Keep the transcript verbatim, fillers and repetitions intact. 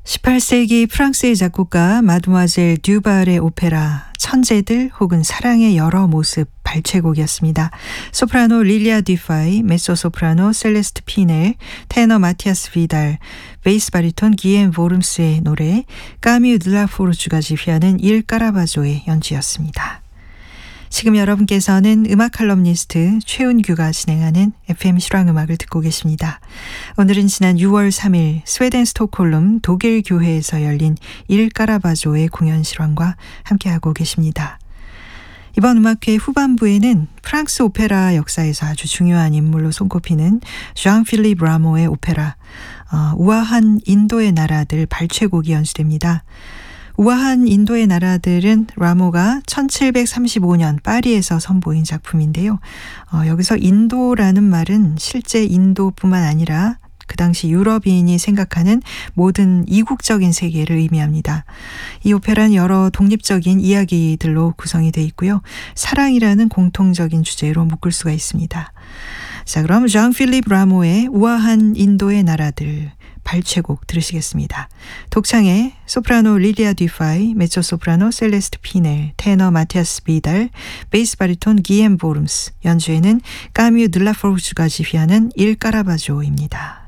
십팔 세기 프랑스의 작곡가 마드모아젤 듀발의 오페라 천재들 혹은 사랑의 여러 모습 발췌곡이었습니다. 소프라노 릴리아 디파이, 메소소프라노 셀레스트 피넬, 테너 마티아스 비달, 베이스 바리톤 기엠 보름스의 노래, 까뮤 드라포르주가 지휘하는 일 까라바조의 연주였습니다. 지금 여러분께서는 음악 칼럼니스트 최은규가 진행하는 에프엠 실황음악을 듣고 계십니다. 오늘은 지난 유월 삼일 스웨덴 스톡홀름 독일 교회에서 열린 일 까라바조의 공연 실황과 함께하고 계십니다. 이번 음악회 후반부에는 프랑스 오페라 역사에서 아주 중요한 인물로 손꼽히는 쟈앙 필립 라모의 오페라 어, 우아한 인도의 나라들 발췌곡이 연주됩니다. 우아한 인도의 나라들은 라모가 천칠백삼십오 년 파리에서 선보인 작품인데요. 어, 여기서 인도라는 말은 실제 인도뿐만 아니라 그 당시 유럽인이 생각하는 모든 이국적인 세계를 의미합니다. 이 오페라는 여러 독립적인 이야기들로 구성이 되어 있고요. 사랑이라는 공통적인 주제로 묶을 수가 있습니다. 자, 그럼 쟈앙 필립 라모의 우아한 인도의 나라들 발췌곡 들으시겠습니다. 독창에 소프라노 릴리아 디파이, 메초소프라노 셀레스트 피넬, 테너 마티아스 비달, 베이스 바리톤 기엠 보름스, 연주에는 까뮤 드라포르주가 지휘하는 일 까라바조입니다.